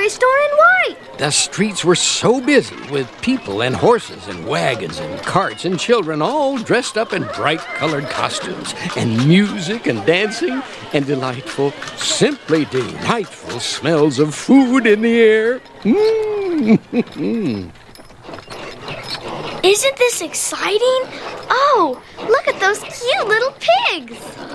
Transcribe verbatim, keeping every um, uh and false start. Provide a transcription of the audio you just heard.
grocery store in white. The streets were so busy with people and horses and wagons and carts and children all dressed up in bright-colored costumes and music and dancing and delightful, simply delightful smells of food in the air. Mm. Isn't this exciting? Oh, look at those cute little pigs.